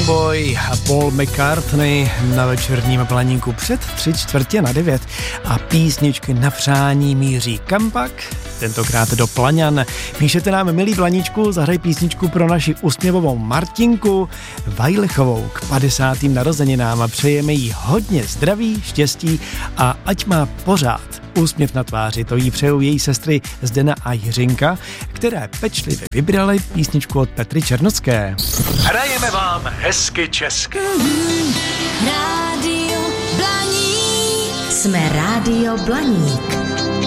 Boy a Paul McCartney na večerním Blaníku před 8:45 a písničky na přání míří kam pak? Tentokrát do Plaňan. Píšete nám, milý Blaníčku, zahraj písničku pro naši úsměvovou Martinku Vajlechovou k 50. narozeninám a přejeme jí hodně zdraví, štěstí a ať má pořád úsměv na tváři. To jí přejou její sestry Zdena a Jiřinka, které pečlivě vybrali písničku od Petry Černocké. Hrajeme vám hezky česky. Rádio Blaník. Jsme Rádio Blaník.